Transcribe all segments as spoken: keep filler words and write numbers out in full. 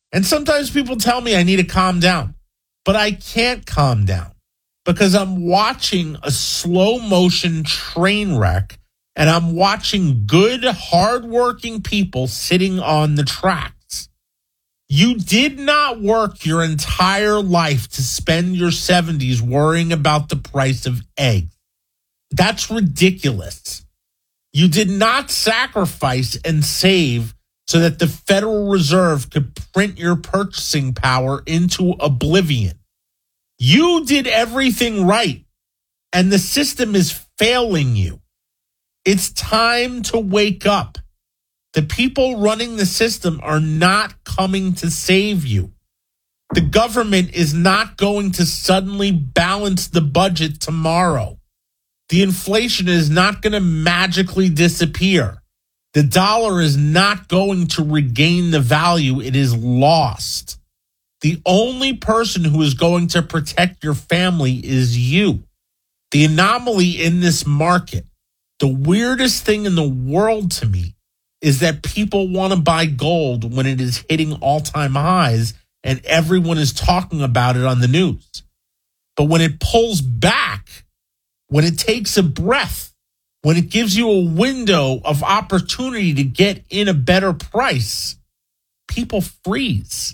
And sometimes people tell me I need to calm down, but I can't calm down because I'm watching a slow motion train wreck and I'm watching good, hardworking people sitting on the tracks. You did not work your entire life to spend your seventies worrying about the price of eggs. That's ridiculous. You did not sacrifice and save so that the Federal Reserve could print your purchasing power into oblivion. You did everything right, and the system is failing you. It's time to wake up. The people running the system are not coming to save you. The government is not going to suddenly balance the budget tomorrow. The inflation is not going to magically disappear. The dollar is not going to regain the value it is lost. The only person who is going to protect your family is you. The anomaly in this market, the weirdest thing in the world to me, is that people want to buy gold when it is hitting all-time highs and everyone is talking about it on the news. But when it pulls back, when it takes a breath, when it gives you a window of opportunity to get in a better price, people freeze.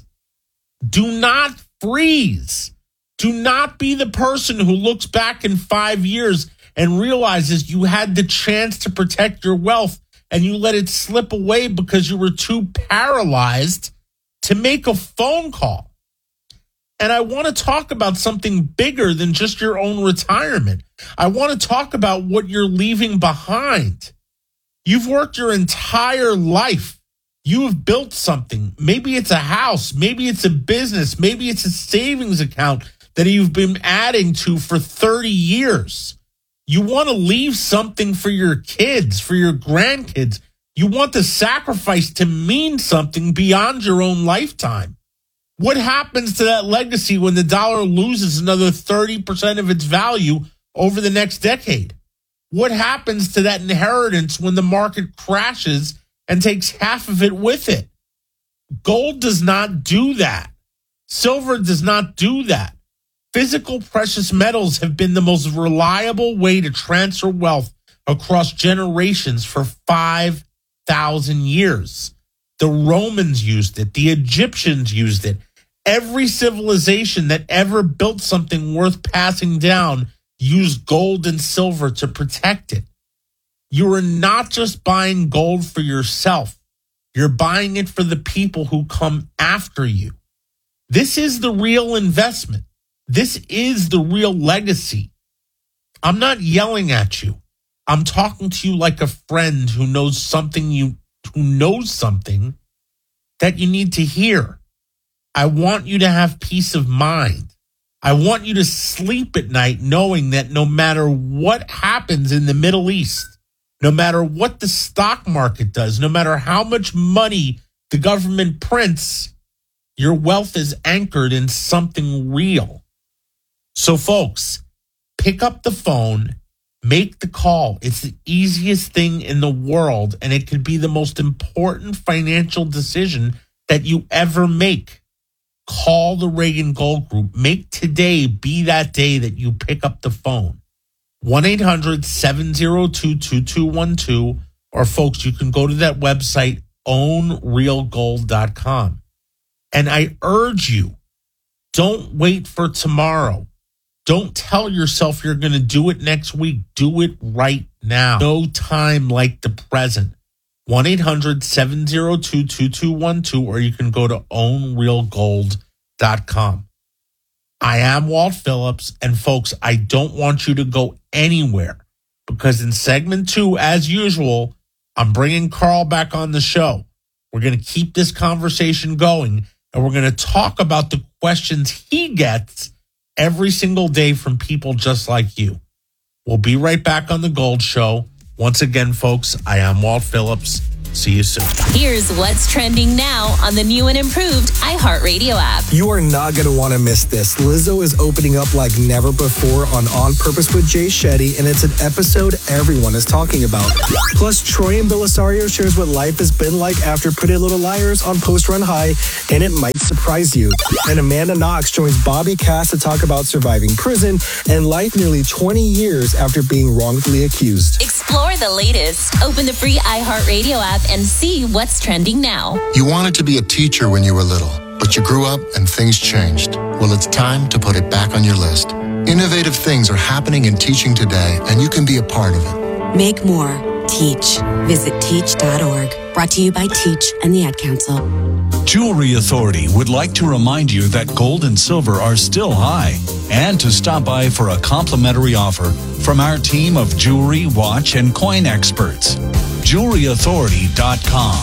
Do not freeze. Do not be the person who looks back in five years and realizes you had the chance to protect your wealth and you let it slip away because you were too paralyzed to make a phone call. And I want to talk about something bigger than just your own retirement. I want to talk about what you're leaving behind. You've worked your entire life. You have built something. Maybe it's a house. Maybe it's a business. Maybe it's a savings account that you've been adding to for thirty years. You want to leave something for your kids, for your grandkids. You want the sacrifice to mean something beyond your own lifetime. What happens to that legacy when the dollar loses another thirty percent of its value over the next decade? What happens to that inheritance when the market crashes and takes half of it with it? Gold does not do that. Silver does not do that. Physical precious metals have been the most reliable way to transfer wealth across generations for five thousand years. The Romans used it. The Egyptians used it. Every civilization that ever built something worth passing down used gold and silver to protect it. You are not just buying gold for yourself. You're buying it for the people who come after you. This is the real investment. This is the real legacy. I'm not yelling at you. I'm talking to you like a friend who knows something you who knows something that you need to hear. I want you to have peace of mind. I want you to sleep at night knowing that no matter what happens in the Middle East, no matter what the stock market does, no matter how much money the government prints, your wealth is anchored in something real. So folks, pick up the phone, make the call. It's the easiest thing in the world, and it could be the most important financial decision that you ever make. Call the Reagan Gold Group. Make today be that day that you pick up the phone. one eight hundred seven oh two two two one two, or folks, you can go to that website, own real gold dot com. And I urge you, don't wait for tomorrow. Don't tell yourself you're going to do it next week. Do it right now. No time like the present. one eight hundred seven oh two two two one two, or you can go to own real gold dot com. I am Walt Phillips, and folks, I don't want you to go anywhere because in segment two, as usual, I'm bringing Carl back on the show. We're going to keep this conversation going, and we're going to talk about the questions he gets every single day from people just like you. We'll be right back on The Gold Show. Once again, folks, I am Walt Phillips. See you soon. Here's what's trending now on the new and improved iHeartRadio app. You are not going to want to miss this. Lizzo is opening up like never before on On Purpose with Jay Shetty, and it's an episode everyone is talking about. Plus, Troy and Belisario shares what life has been like after Pretty Little Liars on Post Run High, and it might surprise you. And Amanda Knox joins Bobby Cass to talk about surviving prison and life nearly twenty years after being wrongfully accused. Explore the latest. Open the free iHeartRadio app and see what's trending now. You wanted to be a teacher when you were little, but you grew up and things changed. Well, it's time to put it back on your list. Innovative things are happening in teaching today, and you can be a part of it. Make more. Teach. Visit teach dot org. Brought to you by Teach and the Ad Council. Jewelry Authority would like to remind you that gold and silver are still high, and to stop by for a complimentary offer from our team of jewelry, watch, and coin experts. jewelry authority dot com.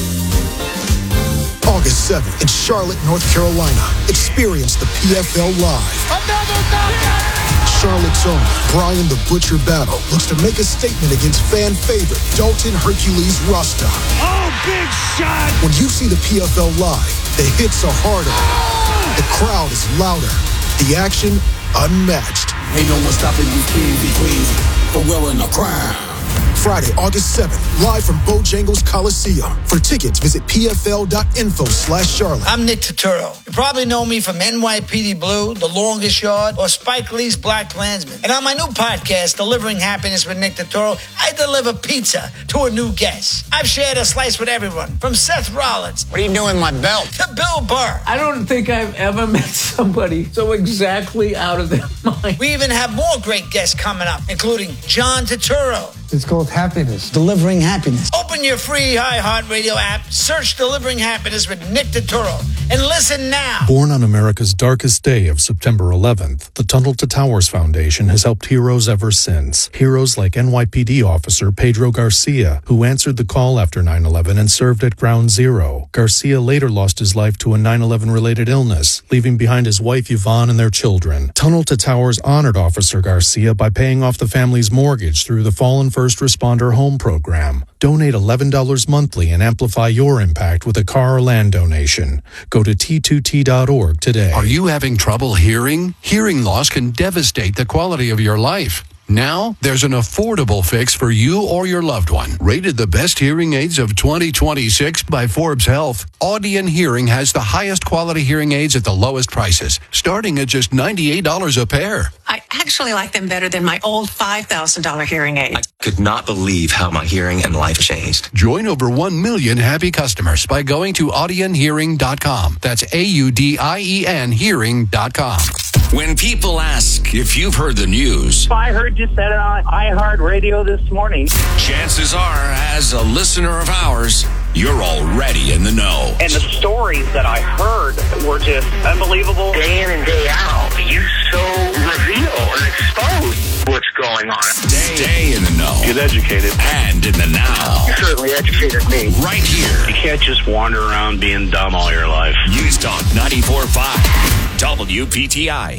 August seventh in Charlotte, North Carolina. Experience the P F L Live. Another knockout! Charlotte's own Brian the Butcher Battle looks to make a statement against fan favorite Dalton Hercules Rasta. Oh, big shot! When you see the P F L Live, the hits are harder, the crowd is louder, the action unmatched. Ain't no one stopping these Queensy Queens from wearing a crown. Friday, August seventh, live from Bojangles Coliseum. For tickets, visit pfl.info slash Charlotte. I'm Nick Turturro. You probably know me from N Y P D Blue, The Longest Yard, or Spike Lee's Black Klansman. And on my new podcast, Delivering Happiness with Nick Turturro, I deliver pizza to a new guest. I've shared a slice with everyone, from Seth Rollins. What are you doing with my belt? To Bill Burr. I don't think I've ever met somebody so exactly out of their mind. We even have more great guests coming up, including John Turturro. It's called Happiness. Delivering Happiness. Open your free iHeartRadio app, search Delivering Happiness with Nick Turturro, and listen now. Born on America's darkest day of September eleventh, the Tunnel to Towers Foundation has helped heroes ever since. Heroes like N Y P D officer Pedro Garcia, who answered the call after nine eleven and served at Ground Zero. Garcia later lost his life to a nine eleven-related illness, leaving behind his wife Yvonne and their children. Tunnel to Towers honored Officer Garcia by paying off the family's mortgage through the Fallen First Responder Home Program. Donate eleven dollars monthly and amplify your impact with a car or land donation. Go to T two T dot org today. Are you having trouble hearing? Hearing loss can devastate the quality of your life. Now, there's an affordable fix for you or your loved one. Rated the best hearing aids of twenty twenty-six by Forbes Health, Audion Hearing has the highest quality hearing aids at the lowest prices, starting at just ninety-eight dollars a pair. I actually like them better than my old five thousand dollars hearing aid. I could not believe how my hearing and life changed. Join over one million happy customers by going to audion hearing dot com. That's A U D I E N hearing dot com. When people ask if you've heard the news, I heard you said it on iHeartRadio this morning. Chances are, as a listener of ours, you're already in the know. And the stories that I heard were just unbelievable. Day in and day out, you so reveal and expose what's going on. Stay, Stay in the know. Get educated. And in the now. You certainly educated me. Right here. You can't just wander around being dumb all your life. News Talk ninety-four point five, W P T I.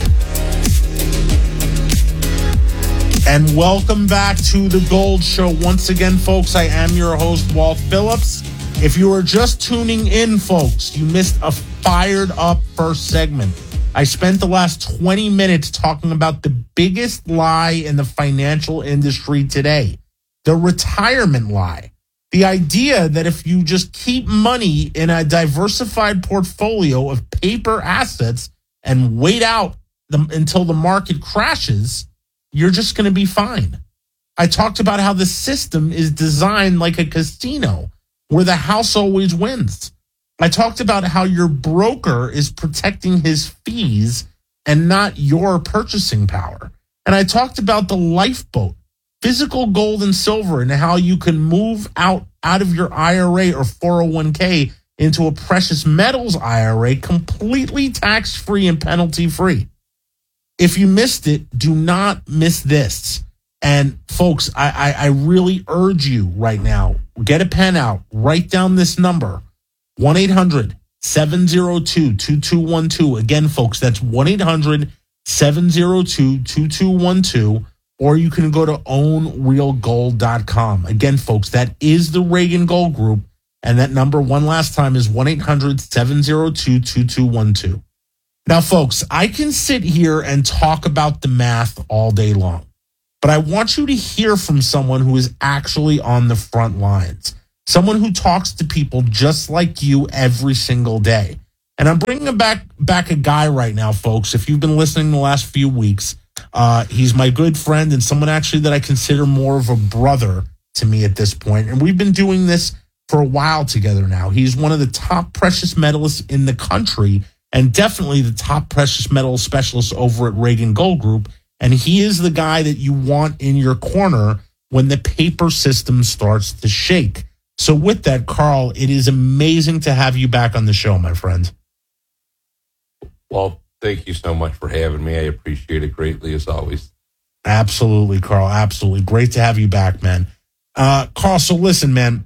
And welcome back to The Gold Show. Once again, folks, I am your host, Walt Phillips. If you are just tuning in, folks, you missed a fired up first segment. I spent the last twenty minutes talking about the biggest lie in the financial industry today, the retirement lie. The idea that if you just keep money in a diversified portfolio of paper assets and wait out the, until the market crashes, you're just going to be fine. I talked about how the system is designed like a casino where the house always wins. I talked about how your broker is protecting his fees and not your purchasing power. And I talked about the lifeboat, physical gold and silver, and how you can move out, out of your I R A or four oh one k into a precious metals I R A completely tax-free and penalty-free. If you missed it, do not miss this. And folks, I, I, I really urge you right now, get a pen out, write down this number, one eight hundred seven oh two two two one two. Again, folks, that's one eight hundred seven oh two two two one two. or you can go to own real gold dot com. Again, folks, that is the Reagan Gold Group, and that number one last time is one eight hundred seven oh two two two one two. Now, folks, I can sit here and talk about the math all day long, but I want you to hear from someone who is actually on the front lines, someone who talks to people just like you every single day. And I'm bringing back back a guy right now, folks. If you've been listening the last few weeks, uh, he's my good friend and someone actually that I consider more of a brother to me at this point. And we've been doing this for a while together now. He's one of the top precious metalists in the country and definitely the top precious metal specialist over at Reagan Gold Group. And he is the guy that you want in your corner when the paper system starts to shake. So with that, Carl, it is amazing to have you back on the show, my friend. Well, thank you so much for having me. I appreciate it greatly, as always. Absolutely, Carl. Absolutely. Great to have you back, man. Uh, Carl, so listen, man.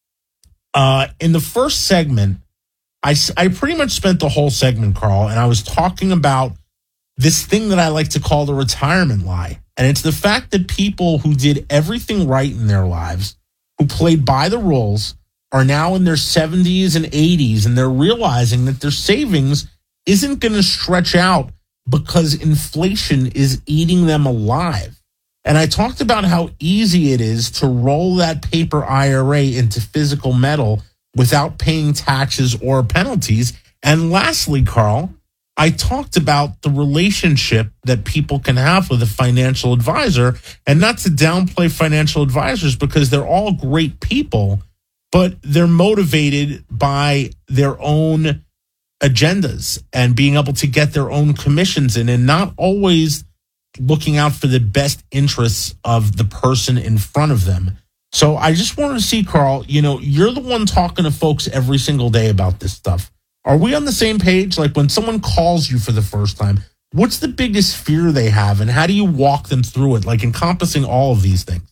Uh, in the first segment, I, I pretty much spent the whole segment, Carl, and I was talking about this thing that I like to call the retirement lie. And it's the fact that people who did everything right in their lives, who played by the rules, are now in their seventies and eighties, and they're realizing that their savings isn't going to stretch out because inflation is eating them alive. And I talked about how easy it is to roll that paper I R A into physical metal without paying taxes or penalties. And lastly, Carl, I talked about the relationship that people can have with a financial advisor, and not to downplay financial advisors because they're all great people, but they're motivated by their own agendas and being able to get their own commissions in and not always looking out for the best interests of the person in front of them. So I just wanted to see, Carl, you know, you're the one talking to folks every single day about this stuff. Are we on the same page? Like when someone calls you for the first time, what's the biggest fear they have and how do you walk them through it, like encompassing all of these things?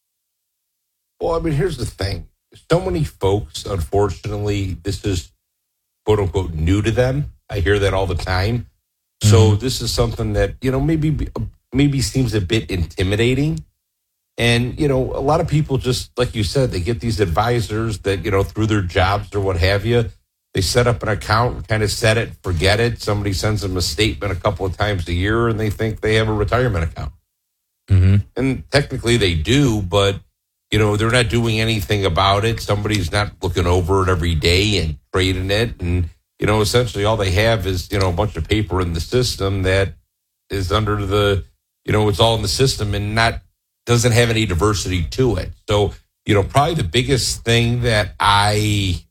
Well, I mean, here's the thing. So many folks, unfortunately, this is quote unquote new to them. I hear that all the time. Mm-hmm. So this is something that, you know, maybe maybe seems a bit intimidating. And, you know, a lot of people just, like you said, they get these advisors that, you know, through their jobs or what have you, they set up an account, kind of set it, forget it. Somebody sends them a statement a couple of times a year and they think they have a retirement account. Mm-hmm. And technically they do, but, you know, they're not doing anything about it. Somebody's not looking over it every day and trading it. And, you know, essentially all they have is, you know, a bunch of paper in the system that is under the, you know, it's all in the system and not, doesn't have any diversity to it. So, you know, probably the biggest thing that I,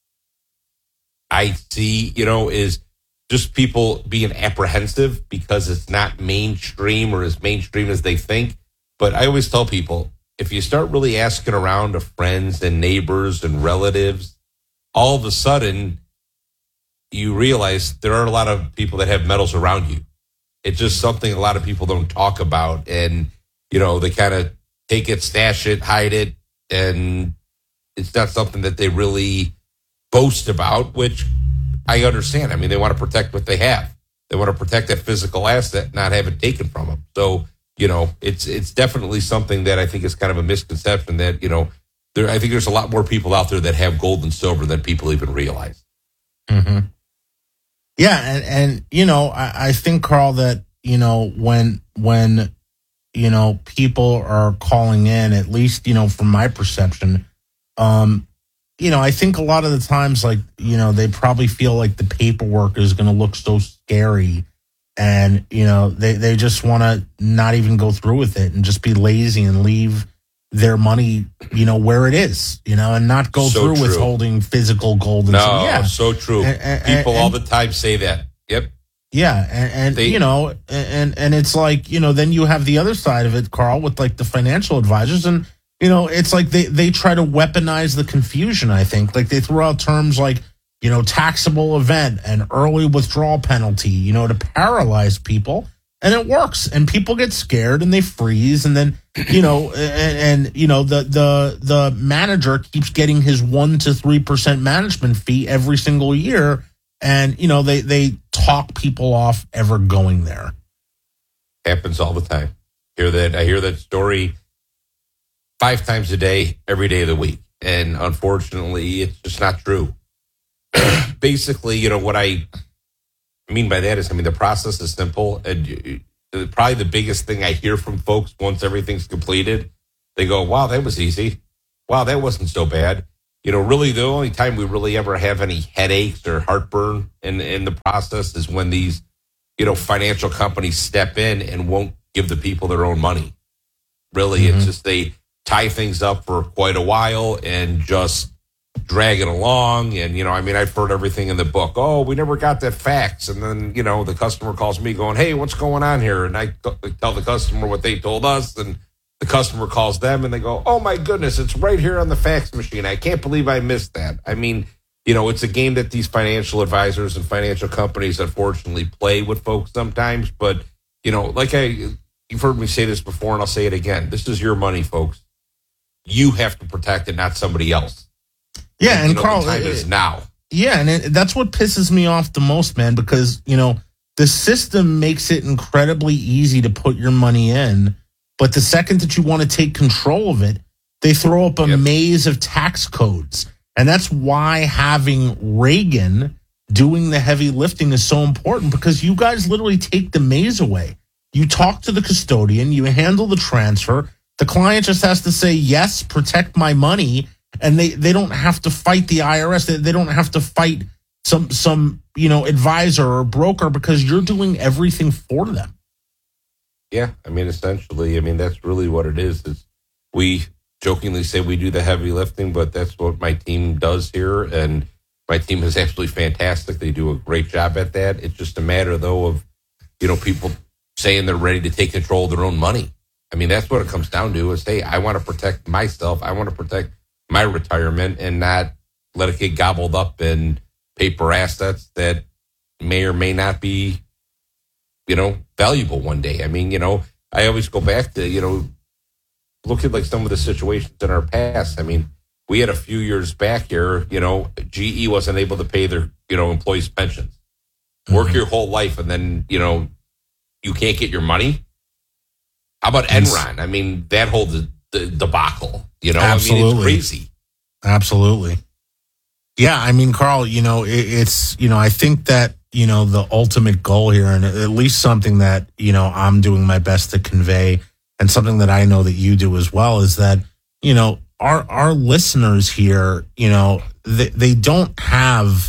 I see, you know, is just people being apprehensive because it's not mainstream or as mainstream as they think. But I always tell people, if you start really asking around to friends and neighbors and relatives, all of a sudden you realize there are a lot of people that have metals around you. It's just something a lot of people don't talk about. And, you know, they kind of take it, stash it, hide it. And it's not something that they really boast about, which I understand. I mean, they want to protect what they have. They want to protect that physical asset, not have it taken from them. So, you know, it's it's definitely something that I think is kind of a misconception that, you know, there. I think there's a lot more people out there that have gold and silver than people even realize. Mm-hmm. Yeah, and, and you know, I, I think, Carl, that, you know, when when, you know, people are calling in, at least, you know, from my perception, um, you know, I think a lot of the times, like, you know, they probably feel like the paperwork is going to look so scary. And, you know, they, they just want to not even go through with it and just be lazy and leave their money, you know, where it is, you know, and not go so through true. with holding physical gold. And no, so, yeah. so true. And, and, People and, all the time say that. Yep. Yeah. And, and they, you know, and, and it's like, you know, then you have the other side of it, Carl, with like the financial advisors. And, you know, it's like they, they try to weaponize the confusion, I think. Like they throw out terms like, you know, taxable event and early withdrawal penalty, you know, to paralyze people. And it works. And people get scared and they freeze. And then, you know, and, and you know, the, the, the manager keeps getting his one to three percent management fee every single year. And, you know, they, they talk people off ever going there. Happens all the time. Hear that? I hear that story five times a day, every day of the week. And unfortunately, it's just not true. Basically, you know, what I mean by that is, I mean, the process is simple. And probably the biggest thing I hear from folks once everything's completed, they go, wow, that was easy. Wow, that wasn't so bad. You know, really the only time we really ever have any headaches or heartburn in, in the process is when these, you know, financial companies step in and won't give the people their own money. Really, mm-hmm. It's just they tie things up for quite a while and just drag it along. And, you know, I mean, I've heard everything in the book. Oh, we never got that fax. And then, you know, the customer calls me going, hey, what's going on here? And I tell the customer what they told us. And the customer calls them and they go, oh, my goodness, it's right here on the fax machine. I can't believe I missed that. I mean, you know, it's a game that these financial advisors and financial companies, unfortunately, play with folks sometimes. But, you know, like I, you've heard me say this before, and I'll say it again. This is your money, folks. You have to protect it, not somebody else. Yeah, and, and you know, Carl, the time it, is now. Yeah, and it, that's what pisses me off the most, man, because, you know, the system makes it incredibly easy to put your money in, but the second that you want to take control of it, they throw up a yep. maze of tax codes. And that's why having Reagan doing the heavy lifting is so important, because you guys literally take the maze away. You talk to the custodian, you handle the transfer. The client just has to say, yes, protect my money. And they, they don't have to fight the I R S. They, they don't have to fight some, some, you know, advisor or broker, because you're doing everything for them. Yeah. I mean, essentially, I mean, that's really what it is. Is we jokingly say we do the heavy lifting, but that's what my team does here. And my team is absolutely fantastic. They do a great job at that. It's just a matter, though, of, you know, people saying they're ready to take control of their own money. I mean, that's what it comes down to is, hey, I want to protect myself. I want to protect my retirement and not let it get gobbled up in paper assets that may or may not be, you know, valuable one day. I mean, you know, I always go back to, you know, look at like some of the situations in our past. I mean, we had a few years back here, you know, G E wasn't able to pay their, you know, employees' pensions. Work mm-hmm. your whole life and then, you know, you can't get your money. How about Enron? I mean, that whole de- de- debacle, you know, Absolutely. I mean, it's crazy. Absolutely. Yeah. I mean, Carl, you know, it, it's, you know, I think that, you know, the ultimate goal here, and at least something that, you know, I'm doing my best to convey, and something that I know that you do as well, is that, you know, our, our listeners here, you know, they, they don't have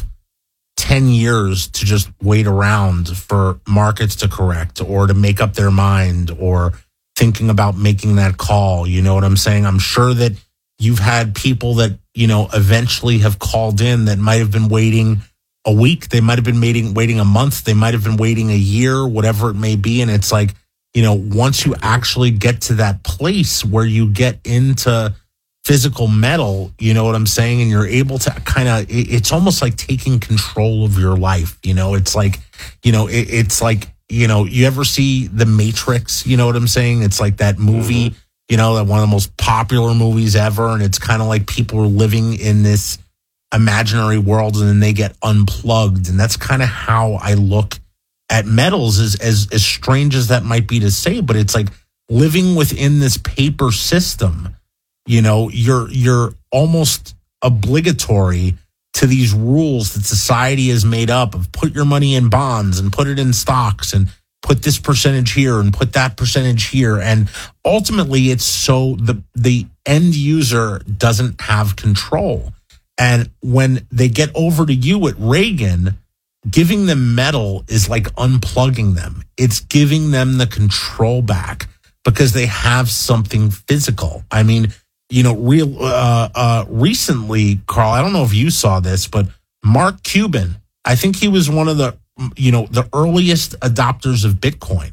ten years to just wait around for markets to correct or to make up their mind or thinking about making that call. You know what I'm saying? I'm sure that you've had people that, you know, eventually have called in that might have been waiting a week. They might have been waiting, waiting a month. They might have been waiting a year, whatever it may be. And it's like, you know, once you actually get to that place where you get into physical metal, you know what I'm saying? And you're able to kind of, it's almost like taking control of your life. You know, it's like, you know, it, it's like, you know, you ever see The Matrix? You know what I'm saying? It's like that movie, mm-hmm. you know, that one of the most popular movies ever. And it's kind of like people are living in this imaginary world and then they get unplugged. And that's kind of how I look at metals, is as, as strange as that might be to say, but it's like living within this paper system. You know, you're, you're almost obligatory to these rules that society has made up of put your money in bonds and put it in stocks and put this percentage here and put that percentage here. And ultimately it's so the, the end user doesn't have control. And when they get over to you at Reagan, giving them metal is like unplugging them. It's giving them the control back because they have something physical. I mean, you know, real uh, uh, recently, Carl, I don't know if you saw this, but Mark Cuban, I think he was one of the, you know, the earliest adopters of Bitcoin.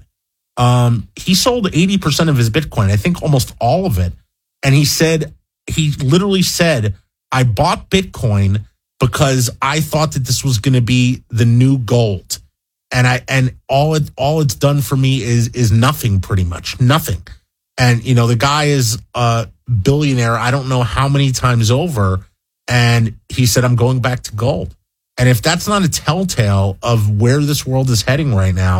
Um, he sold eighty percent of his Bitcoin, I think almost all of it. And he said, he literally said, I bought Bitcoin because I thought that this was going to be the new gold. And I, and all it, all it's done for me is, is nothing, pretty much nothing. And, you know, the guy is a billionaire, I don't know how many times over. And he said, I'm going back to gold. And if that's not a telltale of where this world is heading right now,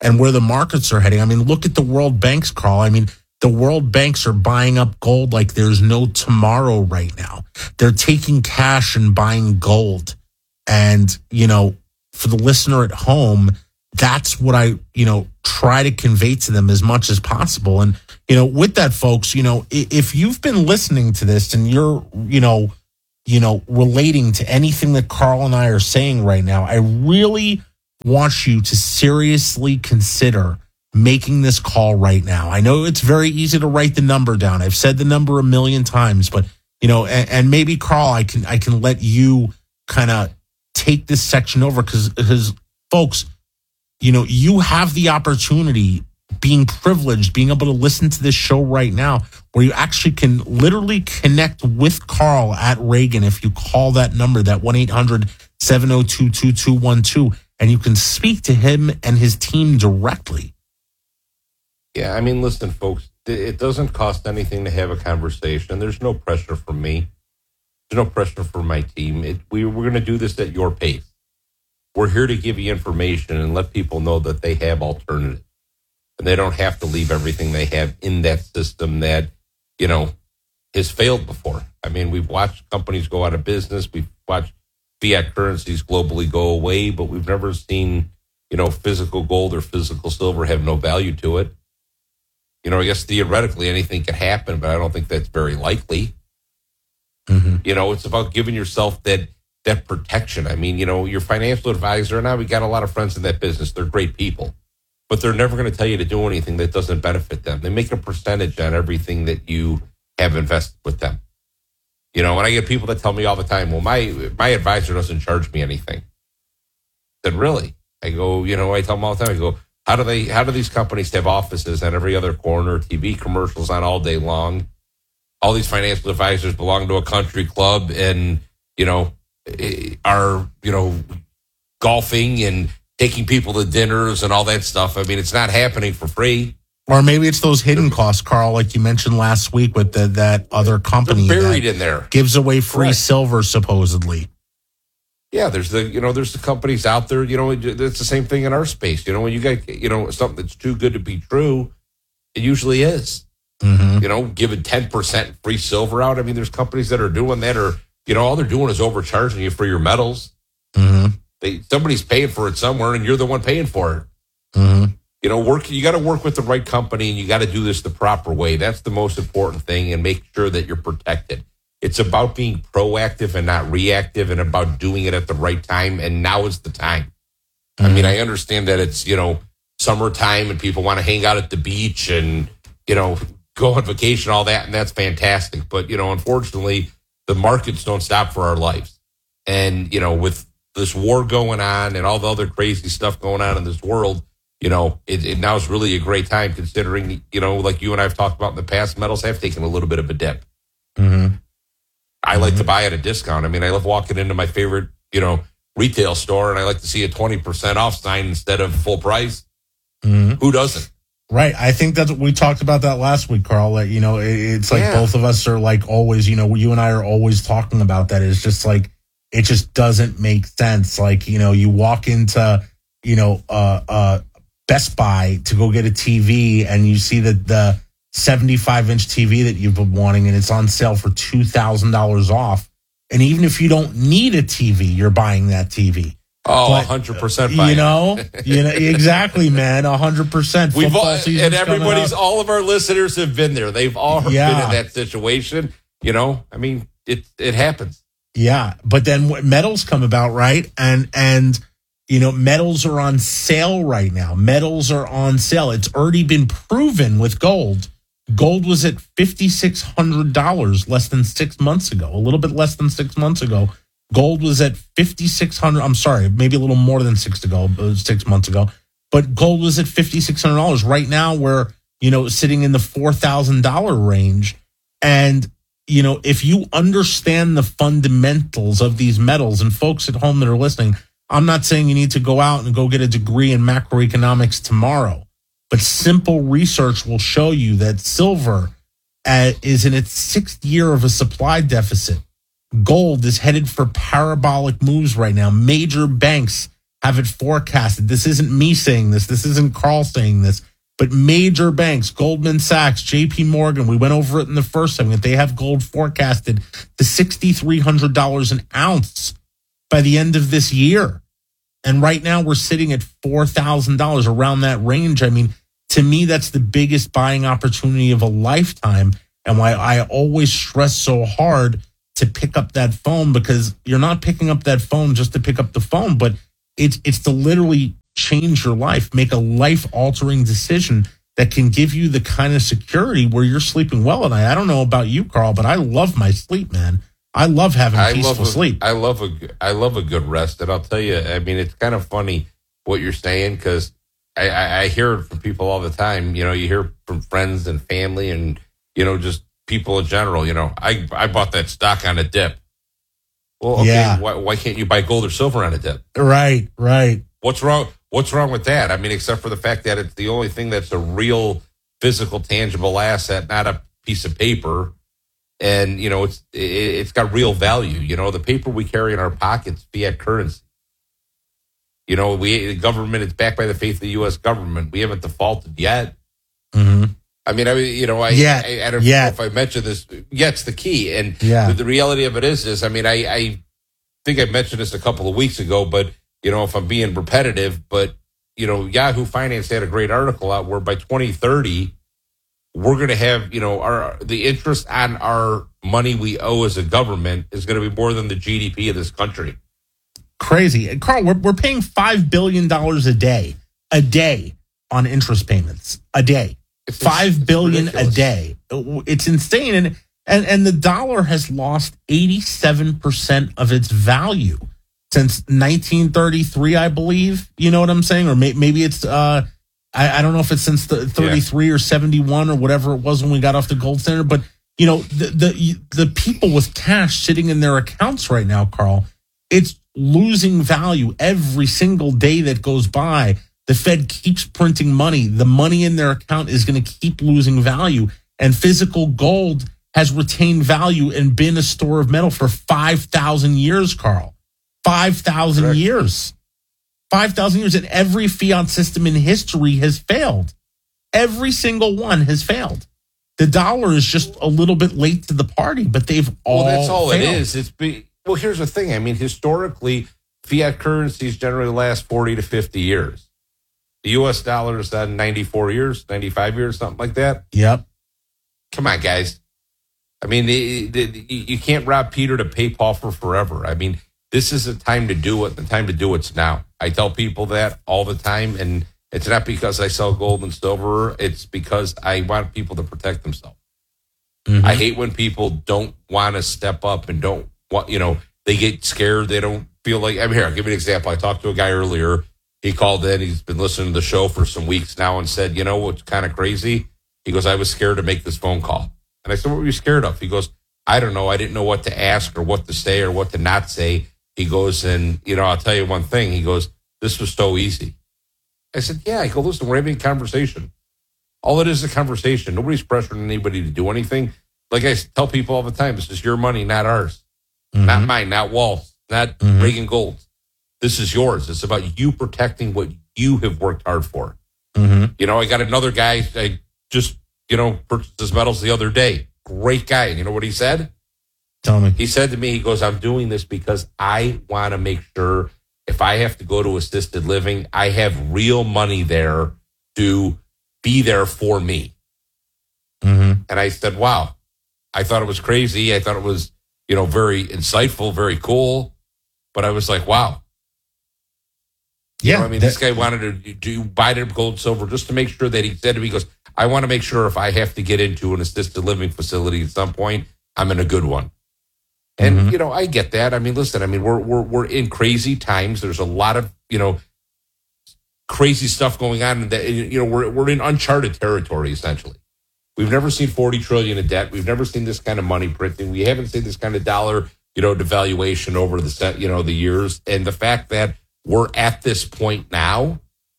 and where the markets are heading. I mean, look at the world banks, Carl. I mean, the world banks are buying up gold like there's no tomorrow right now. They're taking cash and buying gold. And, you know, for the listener at home, that's what I, you know, try to convey to them as much as possible. And, you know, with that, folks, you know, if you've been listening to this and you're, you know, you know, relating to anything that Carl and I are saying right now, I really want you to seriously consider making this call right now. I know it's very easy to write the number down. I've said the number a million times, but, you know, and, and maybe Carl, I can, I can let you kind of take this section over because, because folks, you know, you have the opportunity, being privileged, being able to listen to this show right now, where you actually can literally connect with Carl at Reagan if you call that number, that one eight hundred seven oh two two two one two, and you can speak to him and his team directly. Yeah, I mean, listen, folks, it doesn't cost anything to have a conversation. There's no pressure from me. There's no pressure from my team. It, we, we're going to do this at your pace. We're here to give you information and let people know that they have alternatives. And they don't have to leave everything they have in that system that, you know, has failed before. I mean, we've watched companies go out of business. We've watched fiat currencies globally go away, but we've never seen, you know, physical gold or physical silver have no value to it. You know, I guess theoretically anything can happen, but I don't think that's very likely. Mm-hmm. You know, it's about giving yourself that that protection. I mean, you know, your financial advisor, and I, we got a lot of friends in that business. They're great people, but they're never going to tell you to do anything that doesn't benefit them. They make a percentage on everything that you have invested with them. You know, and I get people that tell me all the time, well, my my advisor doesn't charge me anything. I said, really? I go, you know, I tell them all the time, I go, how do they, how do these companies have offices on every other corner, T V commercials on all day long? All these financial advisors belong to a country club and, you know, are, you know, golfing and taking people to dinners and all that stuff. I mean, it's not happening for free. Or maybe it's those hidden costs, Carl, like you mentioned last week with the, that other company They're buried in there, gives away free Correct. silver, supposedly. Yeah, there's the, you know, there's the companies out there, you know, it's the same thing in our space. You know, when you get, you know, something that's too good to be true, it usually is. Mm-hmm. You know, giving ten percent free silver out. I mean, there's companies that are doing that, or, you know, all they're doing is overcharging you for your metals. Mm-hmm. They, somebody's paying for it somewhere, and you're the one paying for it. Mm-hmm. You know, work. You got to work with the right company, and you got to do this the proper way. That's the most important thing, and make sure that you're protected. It's about being proactive and not reactive, and about doing it at the right time, and now is the time. Mm-hmm. I mean, I understand that it's, you know, summertime, and people want to hang out at the beach and, you know, go on vacation, all that, and that's fantastic. But, you know, unfortunately, the markets don't stop for our lives. And, you know, with this war going on and all the other crazy stuff going on in this world, you know, it, it now is really a great time considering, you know, like you and I have talked about in the past, metals have taken a little bit of a dip. Mm-hmm. I like mm-hmm. to buy at a discount. I mean, I love walking into my favorite, you know, retail store, and I like to see a twenty percent off sign instead of full price. Mm-hmm. Who doesn't? Right. I think that's what we talked about that last week, Carl. That, you know, it, it's like yeah. both of us are like always, you know, you and I are always talking about that. It's just like, it just doesn't make sense. Like, you know, you walk into, you know, uh, uh, Best Buy to go get a T V, and you see that the seventy-five inch T V that you've been wanting, and it's on sale for two thousand dollars off. And even if you don't need a T V, you're buying that T V. Oh, but, one hundred percent buying. You know, you know, exactly, man, one hundred percent. We've all, and everybody's, all of our listeners have been there. They've all yeah. been in that situation. You know, I mean, it it happens. Yeah, but then metals come about, right? And, and you know, metals are on sale right now. Metals are on sale. It's already been proven with gold. Gold was at five thousand six hundred dollars less than six months ago, a little bit less than six months ago. Gold was at five thousand six hundred dollars. I'm sorry, maybe a little more than six ago, six months ago. But gold was at five thousand six hundred dollars. Right now, we're, you know, sitting in the four thousand dollars range. And, you know, if you understand the fundamentals of these metals, and folks at home that are listening, I'm not saying you need to go out and go get a degree in macroeconomics tomorrow, but simple research will show you that silver uh, is in its sixth year of a supply deficit. Gold is headed for parabolic moves right now. Major banks have it forecasted. This isn't me saying this. This isn't Carl saying this. But major banks, Goldman Sachs, J P Morgan, we went over it in the first segment. They have gold forecasted to six thousand three hundred dollars an ounce by the end of this year. And right now we're sitting at four thousand dollars, around that range. I mean, to me, that's the biggest buying opportunity of a lifetime. And why I always stress so hard to pick up that phone, because you're not picking up that phone just to pick up the phone, but it's it's to literally change your life, make a life-altering decision that can give you the kind of security where you're sleeping well at night. I don't know about you, Carl, but I love my sleep, man. I love having I peaceful love a, sleep. I love a I love a good rest, and I'll tell you, I mean, it's kind of funny what you're saying, because I, I, I hear it from people all the time. You know, you hear from friends and family, and you know, just people in general. You know, I I bought that stock on a dip. Well, okay, Yeah. why, why can't you buy gold or silver on a dip? Right, right. What's wrong? What's wrong with that? I mean, except for the fact that it's the only thing that's a real physical, tangible asset, not a piece of paper. And, you know, it's it, it's got real value. You know, the paper we carry in our pockets, fiat currency. You know, we the government, it's backed by the faith of the U S government. We haven't defaulted yet. Mm-hmm. I mean, I you know, I, Yet. I, I don't Yet. know if I mentioned this. Yet's the key. And Yeah. the, the reality of it is, is, I mean, I, I think I mentioned this a couple of weeks ago, but, you know, if I'm being repetitive, but, you know, Yahoo Finance had a great article out where by twenty thirty, we're going to have, you know, our the interest on our money we owe as a government is going to be more than the G D P of this country. Crazy. And Carl, we're, we're paying five billion dollars a day, a day on interest payments, a day. It's Five billion ridiculous. a day. It's insane. And, and, and the dollar has lost eighty-seven percent of its value since nineteen thirty-three, I believe. You know what I'm saying? Or may, maybe it's, uh, I, I don't know if it's since the thirty-three yeah. or seventy-one or whatever it was when we got off the gold standard. But, you know, the, the, the people with cash sitting in their accounts right now, Carl, it's losing value every single day that goes by. The Fed keeps printing money. The money in their account is going to keep losing value. And physical gold has retained value and been a store of metal for five thousand years, Carl. five thousand Correct. years. five thousand years. And every fiat system in history has failed. Every single one has failed. The dollar is just a little bit late to the party, but they've all Well, that's all failed. it is. It's be, well, here's the thing. I mean, historically, fiat currencies generally last forty to fifty years. The U S dollar is done ninety-four years, ninety-five years, something like that. Yep. Come on, guys. I mean, the, the, you can't rob Peter to pay Paul for forever. I mean, this is the time to do it. The time to do it's now. I tell people that all the time, and it's not because I sell gold and silver. It's because I want people to protect themselves. Mm-hmm. I hate when people don't want to step up and don't want, you know, they get scared. They don't feel like, I'm here. I'll give you an example. I talked to a guy earlier. He called in. He's been listening to the show for some weeks now and said, you know what's kind of crazy? He goes, I was scared to make this phone call. And I said, what were you scared of? He goes, I don't know. I didn't know what to ask or what to say or what to not say. He goes, and, you know, I'll tell you one thing. He goes, this was so easy. I said, yeah. I go, listen, we're having a conversation. All it is is a conversation. Nobody's pressuring anybody to do anything. Like I tell people all the time, this is your money, not ours. Mm-hmm. Not mine, not Walt's, not mm-hmm. Reagan Gold's. This is yours. It's about you protecting what you have worked hard for. Mm-hmm. You know, I got another guy, I just, you know, purchased his metals the other day. Great guy. And you know what he said? Tell me. He said to me, he goes, I'm doing this because I want to make sure if I have to go to assisted living, I have real money there to be there for me. Mm-hmm. And I said, wow. I thought it was crazy. I thought it was, you know, very insightful, very cool. But I was like, wow. You Yeah. know, I mean, that, this guy wanted to do buy the gold and silver just to make sure that he said to me, he goes, I want to make sure if I have to get into an assisted living facility at some point, I'm in a good one. And, mm-hmm. you know, I get that. I mean, listen, I mean, we're, we're, we're in crazy times. There's a lot of, you know, crazy stuff going on. That, you know, we're, we're in uncharted territory, essentially. We've never seen forty trillion in debt. We've never seen this kind of money printing. We haven't seen this kind of dollar, you know, devaluation over the set, you know, the years. And the fact that we're at this point now,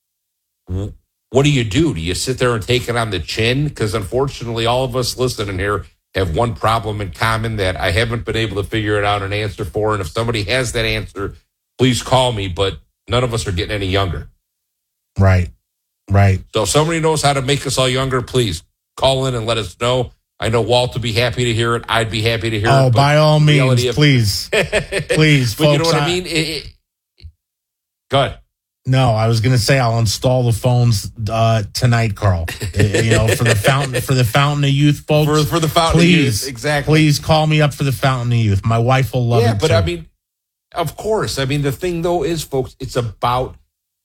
what do you do? Do you sit there and take it on the chin? Because unfortunately, all of us listening here have one problem in common that I haven't been able to figure it out an answer for. And if somebody has that answer, please call me. But None of us are getting any younger. Right. Right. So if somebody knows how to make us all younger, please call in and let us know. I know Walt would be happy to hear it. I'd be happy to hear oh, it. Oh, by all means, of, please. Please, but folks. You know what I, I mean? It, it, go ahead. No, I was going to say I'll install the phones uh, tonight, Carl. you know, for the fountain for the Fountain of Youth, folks. For, for the Fountain please, of Youth, exactly. Please call me up for the Fountain of Youth. My wife will love yeah, it. Yeah, but too. I mean, of course. I mean, the thing though is, folks, it's about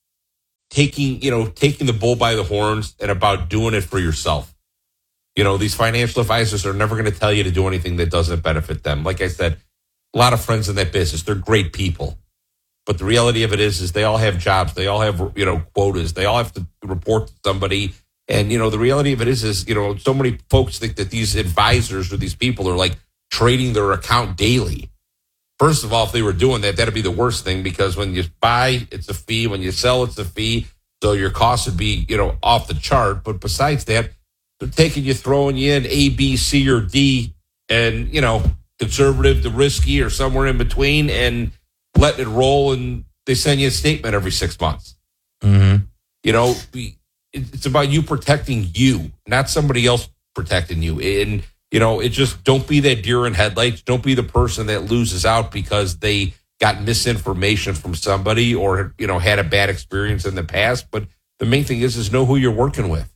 taking you know taking the bull by the horns and about doing it for yourself. You know, these financial advisors are never going to tell you to do anything that doesn't benefit them. Like I said, a lot of friends in that business, they're great people. But the reality of it is, is they all have jobs. They all have, you know, quotas. They all have to report to somebody. And, you know, the reality of it is, is, you know, so many folks think that these advisors or these people are like trading their account daily. First of all, if they were doing that, that'd be the worst thing, because when you buy, it's a fee. When you sell, it's a fee. So your costs would be, you know, off the chart. But besides that, they're taking you, throwing you in A, B, C, or D, and, you know, conservative to risky or somewhere in between, and letting it roll, and they send you a statement every six months. Mm-hmm. You know, it's about you protecting you, not somebody else protecting you. And, you know, it just, don't be that deer in headlights. Don't be the person that loses out because they got misinformation from somebody or, you know, had a bad experience in the past. But the main thing is, is know who you're working with.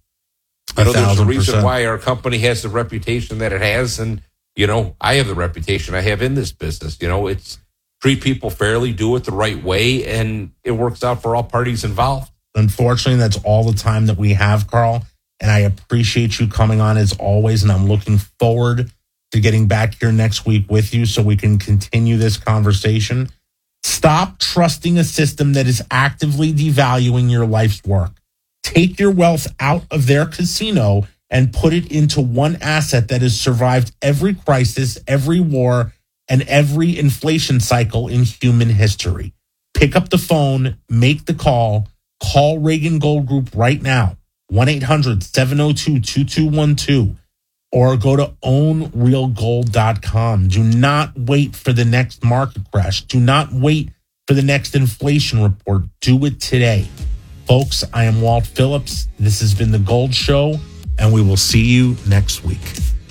I know there's a reason why our company has the reputation that it has. And, you know, I have the reputation I have in this business. You know, it's treat people fairly, do it the right way, and it works out for all parties involved. Unfortunately, that's all the time that we have, Carl. And I appreciate you coming on as always. And I'm looking forward to getting back here next week with you so we can continue this conversation. Stop trusting a system that is actively devaluing your life's work. Take your wealth out of their casino and put it into one asset that has survived every crisis, every war, and every inflation cycle in human history. Pick up the phone, make the call, call Reagan Gold Group right now, one eight hundred seven oh two two two one two, or go to own real gold dot com. Do not wait for the next market crash. Do not wait for the next inflation report. Do it today. Folks, I am Walt Phillips. This has been The Gold Show, and we will see you next week.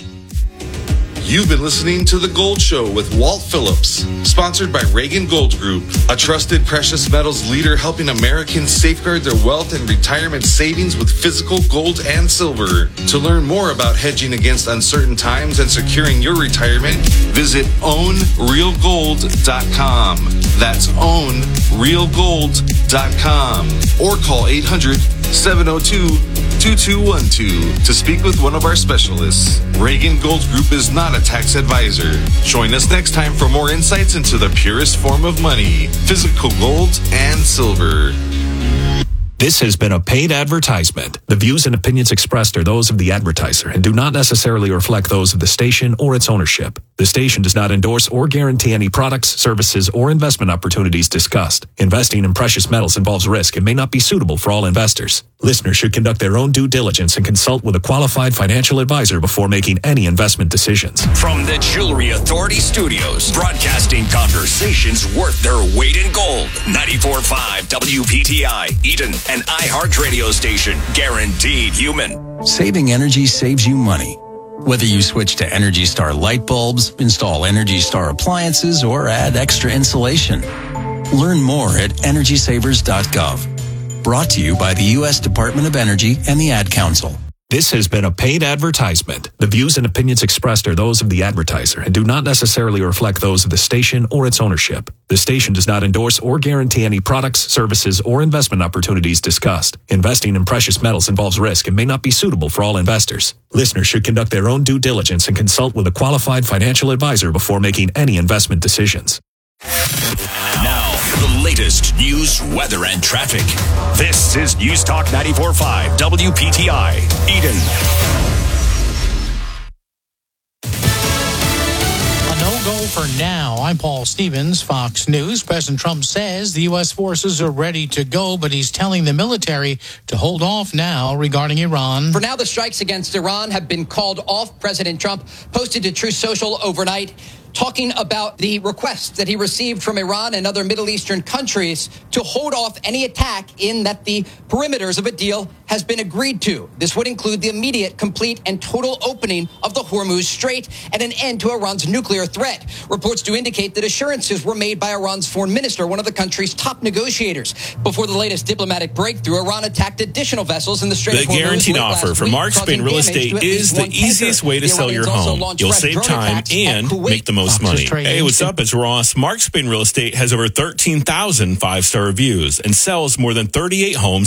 You've been listening to The Gold Show with Walt Phillips, sponsored by Reagan Gold Group, a trusted precious metals leader helping Americans safeguard their wealth and retirement savings with physical gold and silver. To learn more about hedging against uncertain times and securing your retirement, visit own real gold dot com. That's own real gold dot com. Or call eight hundred seven oh two two two one two to speak with one of our specialists. Reagan Gold Group is not a tax advisor. Join us next time for more insights into the purest form of money, physical gold and silver. This has been a paid advertisement. The views and opinions expressed are those of the advertiser and do not necessarily reflect those of the station or its ownership. The station does not endorse or guarantee any products, services, or investment opportunities discussed. Investing in precious metals involves risk and may not be suitable for all investors. Listeners should conduct their own due diligence and consult with a qualified financial advisor before making any investment decisions. From the Jewelry Authority Studios, broadcasting conversations worth their weight in gold. ninety-four point five W P T I, Eden, an iHeart radio station, guaranteed human. Saving energy saves you money. Whether you switch to Energy Star light bulbs, install Energy Star appliances, or add extra insulation. Learn more at energy savers dot gov. Brought to you by the U S Department of Energy and the Ad Council. This has been a paid advertisement. The views and opinions expressed are those of the advertiser and do not necessarily reflect those of the station or its ownership. The station does not endorse or guarantee any products, services, or investment opportunities discussed. Investing in precious metals involves risk and may not be suitable for all investors. Listeners should conduct their own due diligence and consult with a qualified financial advisor before making any investment decisions. Now, the latest news, weather, and traffic. This is News Talk ninety-four point five W P T I, Eden. A no-go for now. I'm Paul Stevens, Fox News. President Trump says the U S forces are ready to go, but he's telling the military to hold off now regarding Iran. For now, the strikes against Iran have been called off. President Trump posted to Truth Social overnight. talking about the request that he received from Iran and other Middle Eastern countries to hold off any attack, in that the perimeters of a deal has been agreed to. This would include the immediate, complete, and total opening of the Hormuz Strait and an end to Iran's nuclear threat. Reports do indicate that assurances were made by Iran's foreign minister, one of the country's top negotiators. Before the latest diplomatic breakthrough, Iran attacked additional vessels in the Strait The of Hormuz. guaranteed late offer last from week, Mark Spain causing Real damage Estate to at is least the one tanker. easiest way to The sell your Iranians also home. launched You'll fresh save drone time attacks at and Kuwait. make the most Fox is money. trading. Hey, what's up? It's Ross. Mark Spain Real Estate has over thirteen thousand five-star reviews and sells more than thirty-eight homes